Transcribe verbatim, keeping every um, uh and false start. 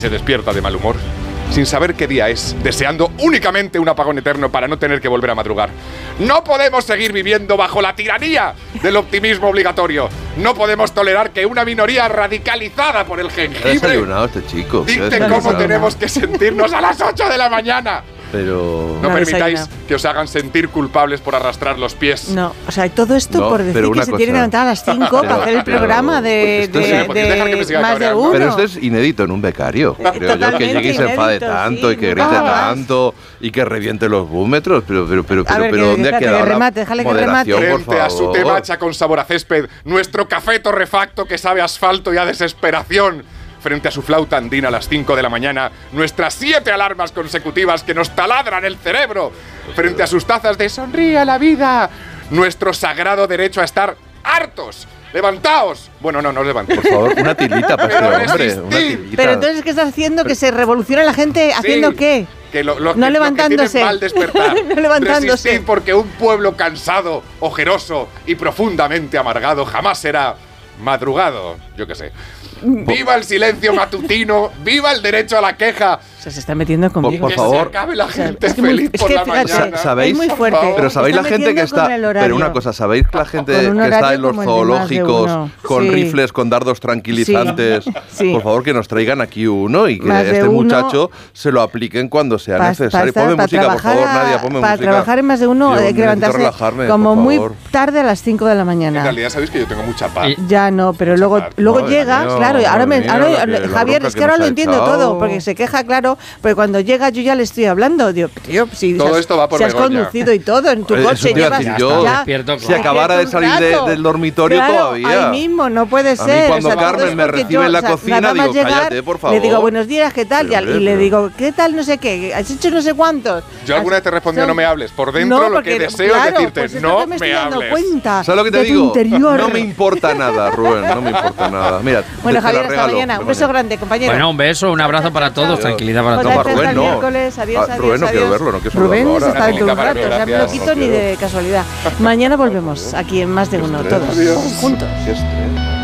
Se despierta de mal humor, sin saber qué día es, deseando únicamente un apagón eterno para no tener que volver a madrugar. No podemos seguir viviendo bajo la tiranía del optimismo obligatorio. No podemos tolerar que una minoría radicalizada por el jengibre este chico? dicte cómo tenemos que sentirnos a las ocho de la mañana. Pero no, no permitáis desayuna. que os hagan sentir culpables por arrastrar los pies. No, o sea, todo esto no, por decir que se tiene que levantar a las cinco para hacer el programa de, de, de, de, de, de más de uno. Pero esto es inédito en un becario. Eh, creo yo, que llegue y se enfade inédito, tanto sí, y que grite ah, tanto y que reviente los búmetros. Pero, pero, pero, pero, ver, pero que, ¿dónde espérate, ha quedado que remate, la déjale que moderación, remate. por Frente favor? a su temacha con sabor a césped, nuestro café torrefacto que sabe a asfalto y a desesperación. Frente a su flauta andina a las cinco de la mañana, nuestras siete alarmas consecutivas que nos taladran el cerebro. Frente a sus tazas de sonríe a la vida, nuestro sagrado derecho a estar hartos. ¡Levantaos! Bueno, no, no os levantéis. Por favor, una tilita para Pero este hombre. resistid. Una tilita. Pero entonces, ¿qué estás haciendo? ¿Que se revolucione la gente haciendo Sí, qué? Que lo, lo, No que, levantándose. Lo que tienen mal despertar. No levantándose. Resistid, porque un pueblo cansado, ojeroso y profundamente amargado jamás será madrugado. Yo qué sé. ¡Viva el silencio matutino! ¡Viva el derecho a la queja! O sea, se está metiendo conmigo. Por que favor. se acabe la gente es que muy- feliz es por que la fíjate, mañana. ¿Sabéis? Es muy fuerte. Pero sabéis la Está gente que metiendo está. con el horario. Pero una cosa, ¿sabéis la gente Con un que está horario en los como el de más de zoológicos uno. con Sí. rifles, con dardos tranquilizantes? Sí. Por favor, que nos traigan aquí uno y que Más de este uno. muchacho se lo apliquen cuando sea Pa- necesario. para Ponme estar- música, para por favor, trabajar a- Nadia, ponme para música. trabajar en más de uno Yo hay que necesito levantarse relajarme, como por muy favor. tarde a las cinco de la En mañana. realidad sabéis que yo tengo mucha paz. Y- Ya no, pero luego, Chaval, luego madre llegas, mía, claro, y ahora me, madre mía, ahora- la que- la Javier, bronca es que que ahora nos lo ha entiendo echado. todo, porque se queja, claro, pero cuando llega yo ya le estoy hablando, digo, tío, si Todo si has- esto va por si has Begoña. conducido y todo en tu Eh, eso coche, te iba a llevas decir Ya yo. está ya- despierto, Si claro. acabara de salir de- Rato. del dormitorio Claro, todavía. ahí mismo, no puede A mí ser. cuando todo Carmen es me porque recibe yo, en la o sea, cocina, nada más digo, llegar, cállate, por Le digo, favor. buenos días, ¿qué tal? Pero, Y, hombre, y le pero- digo, ¿qué tal? No sé qué, ¿has hecho no sé cuántos? Yo alguna vez te respondió Son- no me hables. Por dentro No, lo porque, que deseo claro, es decirte pues es no lo que me me estoy dando hables. cuenta ¿Sabes lo que te de tu digo? interior. No me importa nada, Rubén, no me importa nada. Mira, Bueno, te- te la Javier, hasta regalo, mañana. Un Begoña. beso grande, compañero. Bueno, un beso, un abrazo para todos, tranquilidad para Pues No, todos. para hasta Rubén el no. miércoles, adiós, Ah, adiós, Rubén no quiero adiós. verlo, no quiero saludarlo Rubén ahora. está en todo el Para rato, o sea, no lo gracias, quito ni de casualidad. Mañana volvemos aquí en Más de Uno, todos Adiós. juntos. Qué estrés.